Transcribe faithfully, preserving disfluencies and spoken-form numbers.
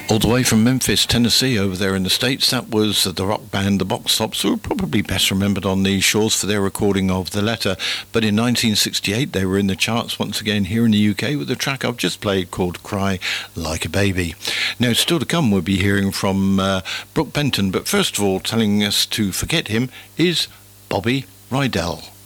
All the way from Memphis, Tennessee, over there in the States, that was the rock band The Box Tops, who are probably best remembered on the shores for their recording of The Letter. But in nineteen sixty-eight, they were in the charts once again here in the U K with the track I've just played called Cry Like a Baby. Now, still to come, we'll be hearing from uh, Brook Benton, but first of all, telling us to forget him is Bobby Rydell.